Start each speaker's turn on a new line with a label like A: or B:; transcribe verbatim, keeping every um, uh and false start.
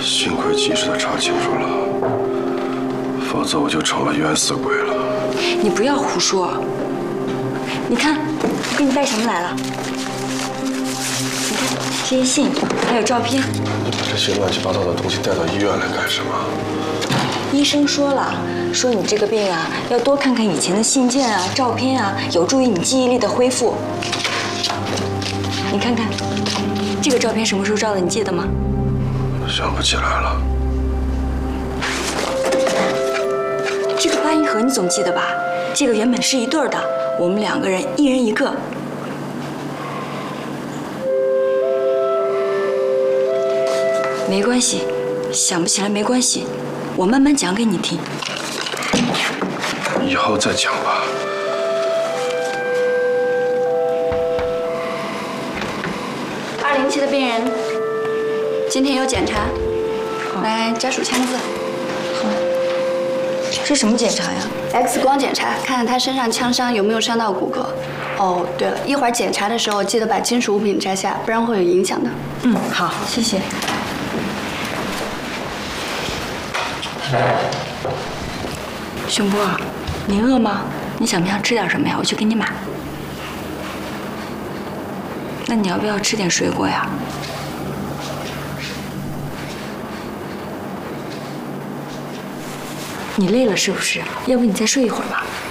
A: 幸亏及时的查清楚了，否则我就成了冤死鬼了。
B: 你不要胡说！你看，我给你带什么来了？你看这些信，还有照片。
A: 你把这些乱七八糟的东西带到医院来干什么？
B: 医生说了，说你这个病啊，要多看看以前的信件啊、照片啊，有助于你记忆力的恢复。你看看，这个照片什么时候照的？你记得吗？
A: 想不起来了。
B: 这个八音盒你总记得吧？这个原本是一对儿的，我们两个人一人一个。没关系，想不起来没关系，我慢慢讲给你听。
A: 以后再讲吧。
C: 二零期的病人，今天有检查，来家属签字。
B: 好，这什么检查呀
C: ？X 光检查，看看他身上枪伤有没有伤到骨骼。哦，对了，一会儿检查的时候记得把金属物品摘下，不然会有影响的。
B: 嗯，好，谢谢。熊波，你饿吗？你想不想吃点什么呀？我去给你买。那你要不要吃点水果呀？你累了是不是？要不你再睡一会儿吧。